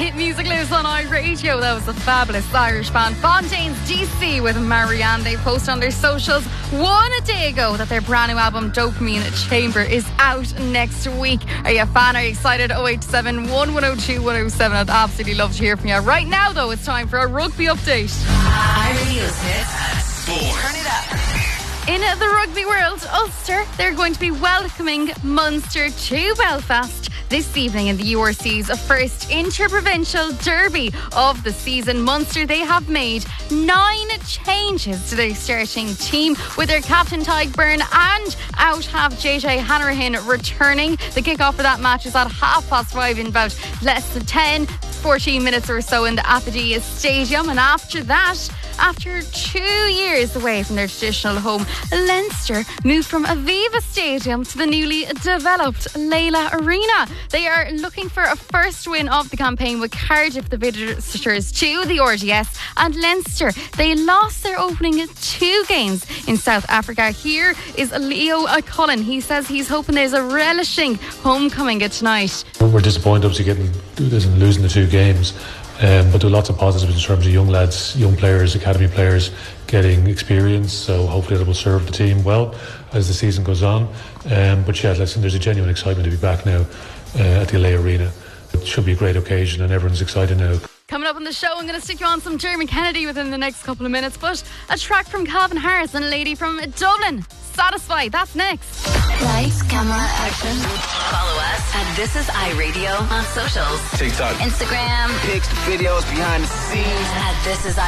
Hit Music Lives on iRadio. That was the fabulous Irish band Fontaines DC with Marianne. They posted on their socials a day ago that their brand new album Dopamine Chamber is out next week. Are you a fan? Are you excited? 087 1102 107. I'd absolutely love to hear from you. Right now though, it's time for a rugby update. iRadio's hits. Turn it up. In the rugby world, Ulster, they're going to be welcoming Munster to Belfast this evening in the URC's first interprovincial derby of the season. Munster, they have made 9 changes to their starting team, with their captain Tyke Byrne and out have JJ Hanrahan returning. The kickoff for that match is at 5:30 in about less than 14 minutes or so in the Apodi Stadium. And after that, after 2 years away from their traditional home, Leinster moved from Aviva Stadium to the newly developed Leila Arena. They are looking for a first win of the campaign, with Cardiff the visitors to the RDS, and Leinster, they lost their opening 2 games in South Africa. Here is Leo Cullen. He says he's hoping there's a relishing homecoming tonight. We're disappointed obviously losing the 2 games. But there are lots of positives in terms of young lads, young players, academy players getting experience. So hopefully that will serve the team well as the season goes on. But yeah, listen, there's a genuine excitement to be back now at the LA Arena. It should be a great occasion and everyone's excited now. Coming up on the show, I'm going to stick you on some Dermot Kennedy within the next couple of minutes. But a track from Calvin Harris and a lady from Dublin, Satisfy. That's next. Lights, camera, action. Follow us at This Is iRadio on socials. TikTok, Instagram. pics, videos, behind the scenes. At This Is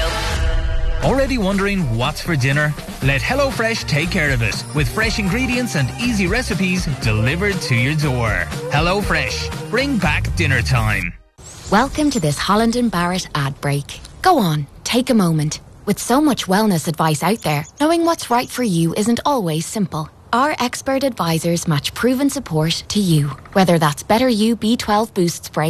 iRadio. Already wondering what's for dinner? Let HelloFresh take care of it with fresh ingredients and easy recipes delivered to your door. HelloFresh, bring back dinner time. Welcome to this Holland & Barrett ad break. Go on, take a moment. With so much wellness advice out there, knowing what's right for you isn't always simple. Our expert advisors match proven support to you. Whether that's Better You B12 Boost Spray,